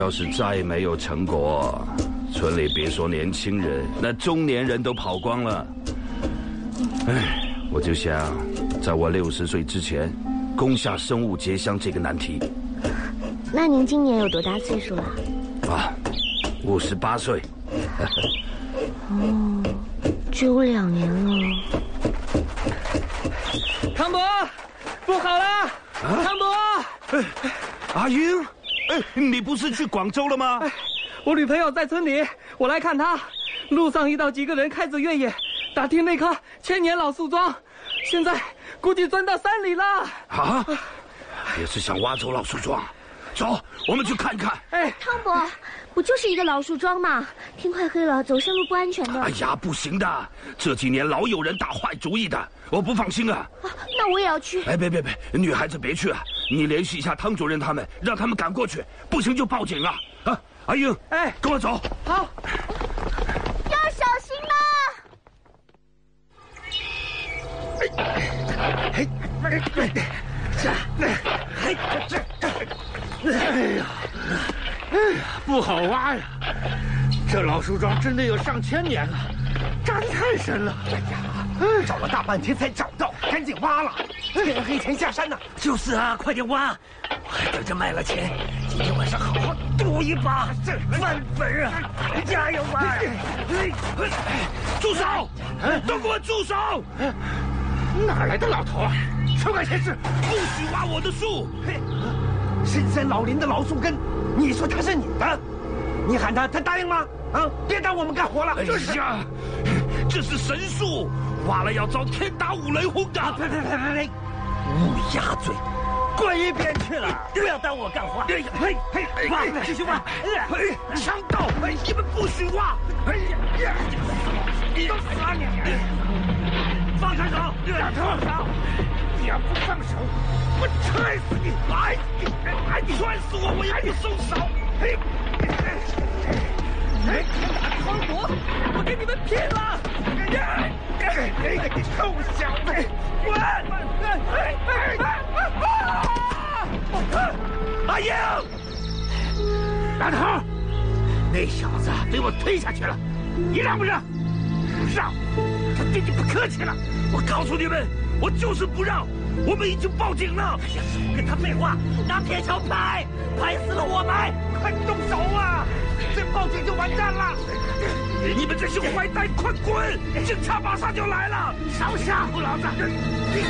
要是再没有成果，村里别说年轻人，那中年人都跑光了。唉，我就想，在我60岁之前，攻下生物结乡这个难题。 那您今年有多大岁数了？ 啊，58岁。 哦，只有2年了。 汤伯，不好了！汤伯， 阿英，你不是去广州了吗？ 我女朋友在村里，我来看她。路上遇到几个人开着越野，打听那棵千年老树桩，现在估计钻到山里了。 啊，也是想挖走老树桩。走，我们去看看。 汤伯，不就是一个老树桩吗？天快黑了，走山路不安全的。 哎呀，不行的，这几年老有人打坏主意的，我不放心啊。 那我也要去。 别，女孩子别去啊！你联系一下汤主任他们，让他们赶过去，不行就报警啊！啊，阿英，跟我走。 好， 要小心不好挖呀！这老树桩真的有上千年了，扎得太深了。哎呀，找了大半天才找到，赶紧挖了，天黑前下山呢。就是啊，快点挖！我等着卖了钱，今天晚上好好赌一把，翻本啊！加油啊！ 住手！都给我住手！ 哪来的老头啊？什么闲事？ 不许挖我的树！ 深山老林的老树根，你说它是你的，你喊他，他答应吗？啊，别耽误我们干活了。 哎呀，这是神树，挖了要遭天打五雷轰的。 呸！乌鸦嘴，滚一边去了！不要耽误我干活。挖，继续挖。 强盗，你们不许挖！哎呀， 都死了你！放开手！大头，你要不放手，我踹死你！ 你踹死我，我也不松手！ 汤伯，我跟你们拼了！ 你臭小子，滚！ 阿英， 大头，那小子被我推下去了，你让不让？不让，他对你不客气了。 我告诉你们，我就是不让。我们已经报警了。 哎呀，少跟他废话，拿铁锹拍，拍死了我们！快动手啊！再报警就完蛋了！ 你们这些坏蛋，快滚！警察马上就来了！ 少吓唬老子！